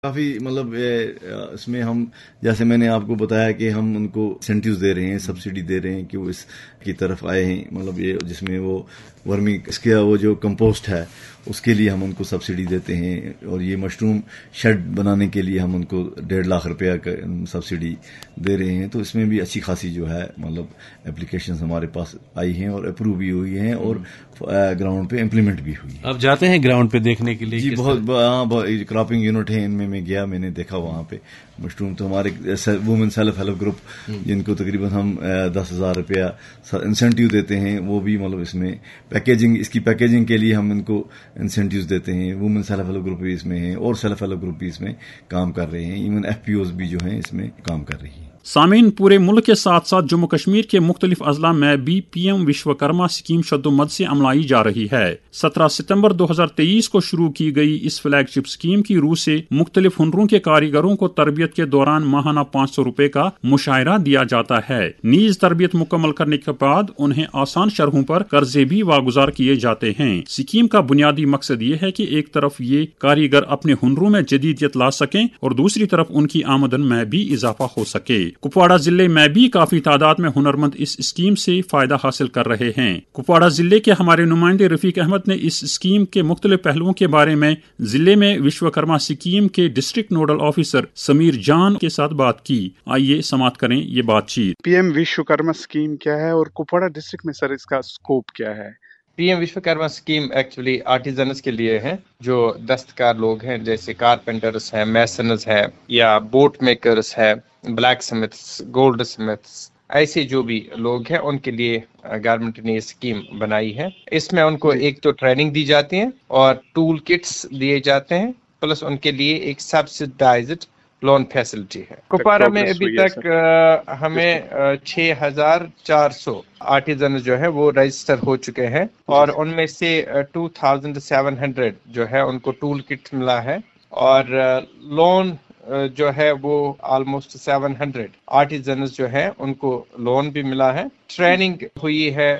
کافی مطلب اس میں ہم جیسے میں نے آپ کو بتایا کہ ہم ان کو انسینٹیوز دے رہے ہیں، سبسڈی دے رہے ہیں کہ وہ اس کی طرف آئے ہیں، مطلب یہ جس میں وہ ورمی اس کا وہ جو کمپوسٹ ہے اس کے لیے ہم ان کو سبسڈی دیتے ہیں، اور یہ مشروم شیڈ بنانے کے لیے ہم ان کو 1.5 لاکھ روپیہ کا سبسڈی دے رہے ہیں. تو اس میں بھی اچھی خاصی جو ہے مطلب اپلیکیشنز ہمارے پاس آئی ہیں اور اپروو بھی ہوئی ہیں اور گراؤنڈ پہ امپلیمنٹ بھی ہوئی ہے. آپ جاتے ہیں گراؤنڈ پہ دیکھنے کے لیے؟ جی بہت کراپنگ یونٹ ہے ان میں گیا، میں نے دیکھا وہاں پہ مشروم. تو ہمارے وومن سیلف ہیلپ گروپ جن کو تقریباً ہم 10,000 روپیہ انسینٹیو دیتے ہیں، وہ بھی مطلب اس میں اس کی پیکیجنگ کے لیے ہم ان کو انسینٹیوز دیتے ہیں. وومن سیلف ہیلپ گروپ بھی اس میں ہیں اور سیلف ہیلپ گروپ بھی اس میں کام کر رہے ہیں، ایون ایف پی اوز بھی جو ہیں اس میں کام کر رہی ہیں. سامعین، پورے ملک کے ساتھ ساتھ جموں کشمیر کے مختلف اضلاع میں بھی پی ایم وشوکرما اسکیم شد و مد سے عملائی جا رہی ہے. 17 ستمبر 2023 کو شروع کی گئی اس فلیگ شپ اسکیم کی روح سے مختلف ہنروں کے کاریگروں کو تربیت کے دوران ماہانہ 500 روپے کا مشاہرہ دیا جاتا ہے. نیز تربیت مکمل کرنے کے بعد انہیں آسان شرحوں پر قرضے بھی واگزار کیے جاتے ہیں. اسکیم کا بنیادی مقصد یہ ہے کہ ایک طرف یہ کاریگر اپنے ہنروں میں جدیدیت لا سکیں اور دوسری طرف ان کی آمدن میں بھی اضافہ ہو سکے. کپواڑہ ضلع میں بھی کافی تعداد میں ہنرمند اس اسکیم سے فائدہ حاصل کر رہے ہیں. کپواڑہ ضلع کے ہمارے نمائندے رفیق احمد نے اس اسکیم کے مختلف پہلوؤں کے بارے میں ضلع میں وشوکرما اسکیم کے ڈسٹرکٹ نوڈل آفیسر سمیر جان کے ساتھ بات کی. آئیے سماعت کریں یہ بات چیت. پی ایم وشوکرما اسکیم کیا ہے اور کپواڑہ ڈسٹرکٹ میں سر اس کا اسکوپ کیا ہے؟ P M Vishwakarma scheme actually artisans کے لیے ہے، جو دستکار لوگ ہیں جیسے کارپینٹرز ہیں، میسنز ہیں، یا بوٹ میکرز ہیں، بلیک سمتھس، گولڈ سمتھس، ایسے جو بھی لوگ ہیں ان کے لیے گورنمنٹ نے یہ اسکیم بنائی ہے. اس میں ان کو ایک تو ٹریننگ دی جاتی ہے اور ٹول کٹس دیے جاتے ہیں، پلس ان کے لیے ایک سبسڈائزڈ لون فیسلٹی ہے. کپواڑہ میں ابھی تک ہمیں 6,400 آرٹیزن جو ہے وہ رجسٹر ہو چکے ہیں، اور ان میں سے 2,700 جو ہے ان کو ٹول کٹ ملا ہے، اور لون جو ہے وہ آلموسٹ 700 آرٹیزنز جو ہے ان کو لون بھی ملا ہے. ٹریننگ ہوئی ہے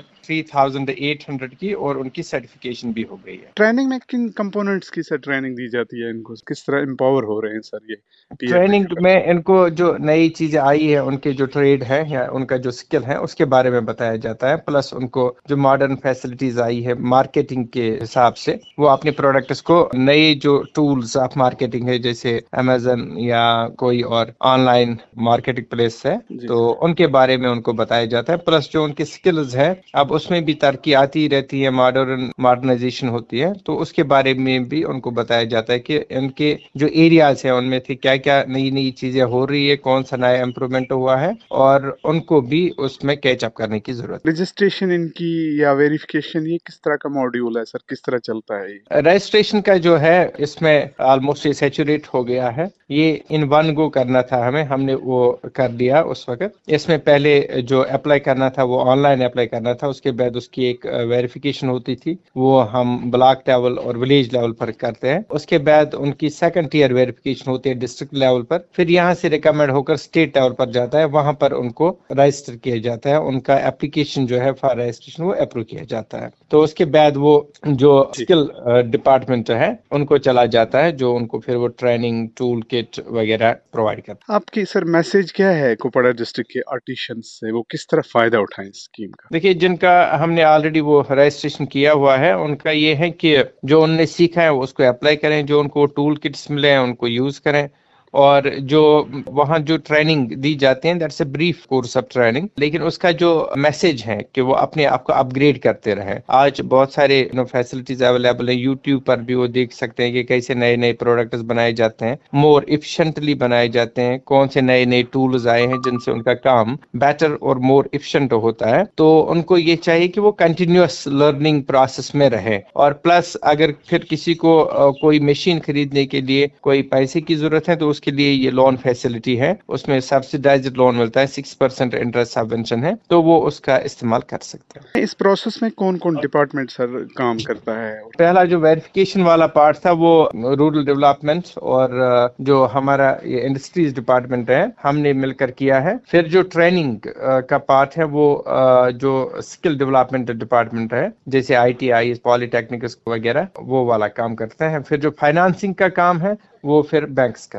3,800 کی، اور ان کی سرٹیفکیشن بھی ہو گئی ہے. ٹریننگ میں کن کمپوننٹس کی سر ٹریننگ دی جاتی ہے؟ ان کو کس طرح امپاور ہو رہے ہیں سر یہ ٹریننگ میں؟ ان کو جو نئی چیزیں آئی ہے، ان کے جو ٹریڈ ہے یا ان کا جو سکل ہے اس کے بارے میں بتایا جاتا ہے، پلس ان کو جو ماڈرن فیسلٹیز آئی ہے مارکیٹنگ کے حساب سے، وہ اپنے پروڈکٹس کو نئے جو ٹولز آف مارکیٹنگ ہے جیسے امیزن یا کوئی اور آن لائن مارکیٹنگ پلیس ہے، تو ان کے بارے میں ان کو بتایا جاتا ہے. پلس جو ان کے سکلز ہے، اب اس میں بھی ترقی آتی رہتی ہے، ماڈرنائزیشن ہوتی ہے، تو اس کے بارے میں بھی ان کو بتایا جاتا ہے کہ ان کے جو ایریاز ہیں ان میں تھے کیا نئی چیزیں ہو رہی ہے، کون سا نیا امپرومنٹ ہوا ہے، اور ان کو بھی اس میں کیچ اپ کرنے کی ضرورت ہے. رجسٹریشن ان کی یا ویریفیکیشن یہ کس طرح کا ماڈیول ہے سر؟ کس طرح چلتا ہے؟ رجسٹریشن کا جو ہے اس میں آلموسٹ سیچوریٹ ہو گیا ہے. یہ ان ون گو کرنا تھا ہم نے وہ کر دیا اس وقت. اس میں پہلے جو اپلائی کرنا تھا وہ آن لائن اپلائی کرنا تھا، اس کے بعد اس کی ایک ویریفیکیشن ہوتی تھی، وہ ہم بلاک لیول اور ولیج لیول پر کرتے ہیں. اس کے بعد ان کی سیکنڈ ٹیئر ویریفیکیشن ہوتی ہے ڈسٹرکٹ لیول پر، پھر یہاں سے ریکمینڈ ہو کر اسٹیٹ لیول پر جاتا ہے، وہاں پر ان کو رجسٹر کیا جاتا ہے، ان کا اپلیکیشن جو ہے فار رجسٹریشن وہ اپروو کیا جاتا ہے. تو اس کے بعد وہ جو اسکل ڈپارٹمنٹ ہے ان کو چلا جاتا ہے، جو ان کو پھر وہ ٹریننگ ٹول کٹ وغیرہ پرووائڈ کرتا ہے. آپ کی سر میسج کیا ہے کپواڑہ ڈسٹرکٹ کے آرٹیشنز سے؟ وہ کس طرح فائدہ اٹھائیں اسکیم کا؟ دیکھیے، جن کا ہم نے آلریڈی وہ رجسٹریشن کیا ہوا ہے ان کا یہ ہے کہ جو ان نے سیکھا ہے اس کو اپلائی کریں، جو ان کو ٹول کٹس ملے ہیں ان کو یوز کریں، اور جو وہاں جو ٹریننگ دی جاتی ہیں that's a brief course of training, لیکن اس کا جو میسج ہے کہ وہ اپنے آپ کو اپ گریڈ کرتے رہیں. آج بہت سارے فیسلٹیز اویلیبل ہیں، یوٹیوب پر بھی وہ دیکھ سکتے ہیں کہ کیسے نئے پروڈکٹس بنائے جاتے ہیں، مور ایفیشینٹلی بنائے جاتے ہیں، کون سے نئے ٹولز آئے ہیں جن سے ان کا کام بیٹر اور مور ایفیشینٹ ہوتا ہے. تو ان کو یہ چاہیے کہ وہ کنٹینیوس لرننگ پروسیس میں رہے، اور پلس اگر پھر کسی کو کوئی مشین خریدنے کے لیے کوئی پیسے کی ضرورت ہے تو اس کے لیے یہ لون فیسلٹی ہے، اس میں سبسڈائزڈ لون ملتا ہے، 6% انٹرسٹ سبونشن ہے، تو وہ اس کا استعمال کر سکتے ہیں. اس پروسیس میں کون ڈپارٹمنٹ سر کام کرتا ہے؟ پہلا جو ویریفیکیشن والا پارٹ تھا وہ رورل ڈیولپمنٹ اور جو ہمارا یہ انڈسٹریز ڈپارٹمنٹ ہے ہم نے مل کر کیا ہے. پھر جو ٹریننگ کا پارٹ ہے وہ جو اسکل ڈیولپمنٹ ڈپارٹمنٹ ہے جیسے ITI پالی ٹیکنیکس وغیرہ وہ والا کام کرتے ہیں. پھر جو فائنانسنگ کا کام ہے وہ پھر بینکس کا